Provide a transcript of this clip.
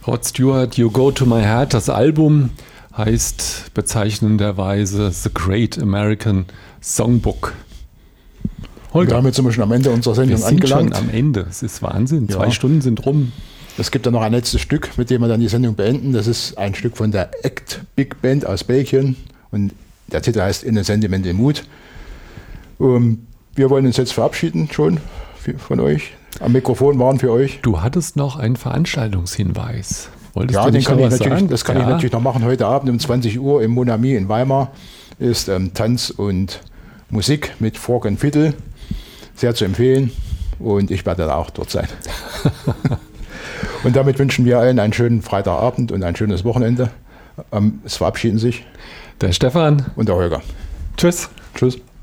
Rod Stewart, You Go to My Heart. Das Album heißt bezeichnenderweise The Great American Songbook. Holger. Wir haben jetzt schon am Ende unserer Sendung angelangt. Schon am Ende. Es ist Wahnsinn. 2 Stunden sind rum. Es gibt dann noch ein letztes Stück, mit dem wir dann die Sendung beenden. Das ist ein Stück von der Act Big Band aus Belgien. Und der Titel heißt In a Sentimental Mood. Wir wollen uns jetzt verabschieden schon von euch. Am Mikrofon waren für euch. Du hattest noch einen Veranstaltungshinweis. Wolltest du den kann ich natürlich, sagen? Das kann ich natürlich noch machen. Heute Abend um 20 Uhr im Mon Ami in Weimar ist Tanz und Musik mit Fork and Fiddle. Sehr zu empfehlen. Und ich werde auch dort sein. Und damit wünschen wir allen einen schönen Freitagabend und ein schönes Wochenende. Es verabschieden sich der Stefan und der Holger. Tschüss. Tschüss.